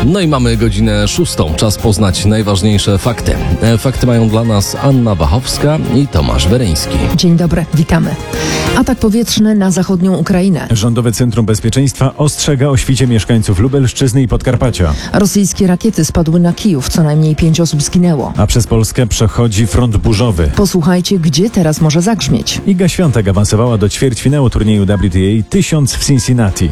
No i mamy godzinę 6. Czas poznać najważniejsze fakty. Fakty mają dla nas Anna Wachowska i Tomasz Weryński. Dzień dobry, witamy. Atak powietrzny na zachodnią Ukrainę. Rządowe Centrum Bezpieczeństwa ostrzega o świcie mieszkańców Lubelszczyzny i Podkarpacia. Rosyjskie rakiety spadły na Kijów, co najmniej 5 osób zginęło. A przez Polskę przechodzi front burzowy. Posłuchajcie, gdzie teraz może zagrzmieć. Iga Świątek awansowała do ćwierćfinału turnieju WTA 1000 w Cincinnati.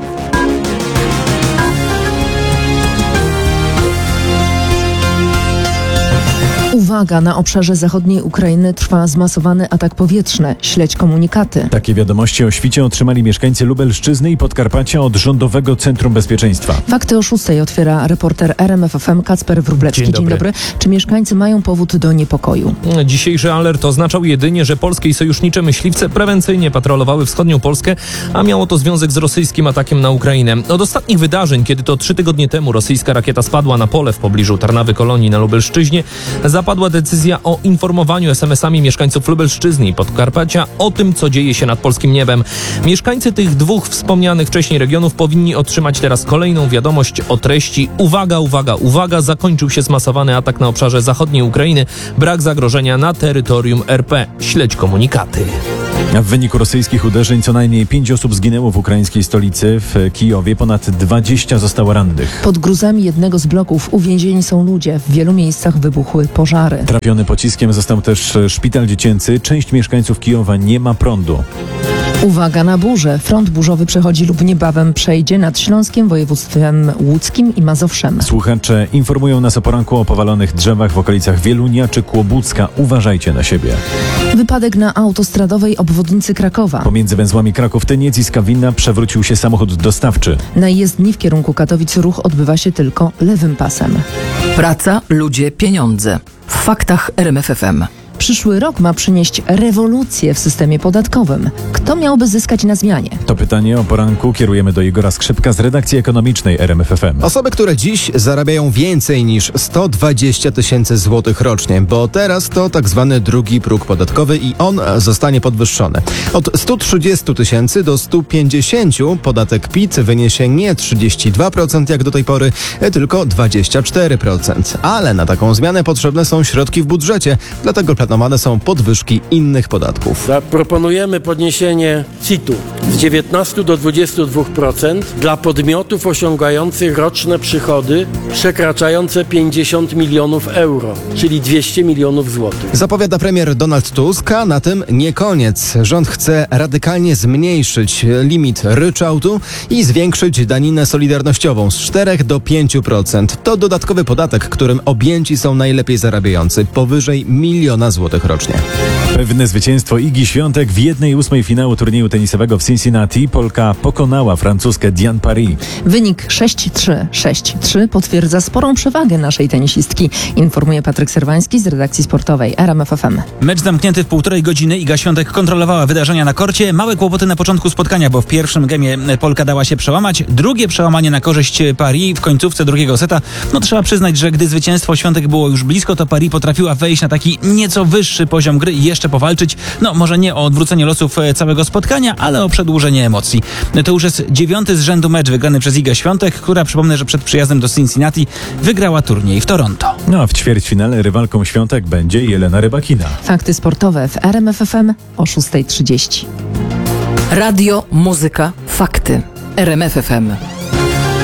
Uwaga, na obszarze zachodniej Ukrainy trwa zmasowany atak powietrzny. Śledź komunikaty. Takie wiadomości o świcie otrzymali mieszkańcy Lubelszczyzny i Podkarpacia od Rządowego Centrum Bezpieczeństwa. Fakty o 6 otwiera reporter RMF FM Kacper Wróblewski. Dzień dobry. Czy mieszkańcy mają powód do niepokoju? Dzisiejszy alert oznaczał jedynie, że polskie i sojusznicze myśliwce prewencyjnie patrolowały wschodnią Polskę, a miało to związek z rosyjskim atakiem na Ukrainę. Od ostatnich wydarzeń, kiedy to 3 tygodnie temu rosyjska rakieta spadła na pole w pobliżu Tarnawy Kolonii na Lubelszczyźnie, zapadła decyzja o informowaniu SMS-ami mieszkańców Lubelszczyzny i Podkarpacia o tym, co dzieje się nad polskim niebem. Mieszkańcy tych dwóch wspomnianych wcześniej regionów powinni otrzymać teraz kolejną wiadomość o treści: uwaga, uwaga, uwaga, zakończył się zmasowany atak na obszarze zachodniej Ukrainy, brak zagrożenia na terytorium RP. Śledź komunikaty. W wyniku rosyjskich uderzeń co najmniej 5 osób zginęło w ukraińskiej stolicy. W Kijowie ponad 20 zostało rannych. Pod gruzami jednego z bloków uwięzieni są ludzie. W wielu miejscach wybuchły pożary. Trafiony pociskiem został też szpital dziecięcy. Część mieszkańców Kijowa nie ma prądu. Uwaga na burzę. Front burzowy przechodzi lub niebawem przejdzie nad Śląskiem, województwem łódzkim i Mazowszem. Słuchacze informują nas o poranku o powalonych drzewach w okolicach Wielunia czy Kłobucka. Uważajcie na siebie. Wypadek na autostradowej obwodnicy Krakowa. Pomiędzy węzłami Kraków-Tyniec i Skawina przewrócił się samochód dostawczy. Na jezdni w kierunku Katowic ruch odbywa się tylko lewym pasem. Praca, ludzie, pieniądze. W faktach RMF FM. Przyszły rok ma przynieść rewolucję w systemie podatkowym. Kto miałby zyskać na zmianie? To pytanie o poranku kierujemy do Igora Skrzypka z redakcji ekonomicznej RMF FM. Osoby, które dziś zarabiają więcej niż 120 tysięcy złotych rocznie, bo teraz to tak zwany drugi próg podatkowy i on zostanie podwyższony. Od 130 tysięcy do 150 podatek PIT wyniesie nie 32% jak do tej pory, tylko 24%. Ale na taką zmianę potrzebne są środki w budżecie, dlatego planowane są podwyżki innych podatków. Proponujemy podniesienie CIT-u z 19 do 22% dla podmiotów osiągających roczne przychody przekraczające 50 milionów euro, czyli 200 milionów złotych. Zapowiada premier Donald Tusk, a na tym nie koniec. Rząd chce radykalnie zmniejszyć limit ryczałtu i zwiększyć daninę solidarnościową z 4 do 5%. To dodatkowy podatek, którym objęci są najlepiej zarabiający, powyżej 1 miliona złotych rocznie. Pewne zwycięstwo Igi Świątek w 1/8 finału turnieju tenisowego w Cincinnati. Polka pokonała francuskę Diane Paris. Wynik 6-3. 6-3 potwierdza sporą przewagę naszej tenisistki, informuje Patryk Serwański z redakcji sportowej RMF FM. Mecz zamknięty w 1,5 godziny. Iga Świątek kontrolowała wydarzenia na korcie. Małe kłopoty na początku spotkania, bo w pierwszym gemie Polka dała się przełamać. Drugie przełamanie na korzyść Paris w końcówce drugiego seta. No trzeba przyznać, że gdy zwycięstwo Świątek było już blisko, to Paris potrafiła wejść na taki nieco wyższy poziom gry i jeszcze powalczyć. No może nie o odwrócenie losów całego spotkania, ale o przedłużenie emocji. To już jest 9. z rzędu mecz wygrany przez Igę Świątek, która, przypomnę, że przed przyjazdem do Cincinnati wygrała turniej w Toronto. No a w ćwierćfinale rywalką Świątek będzie Jelena Rybakina. Fakty sportowe w RMF FM o 6:30. Radio, muzyka, fakty. RMF FM.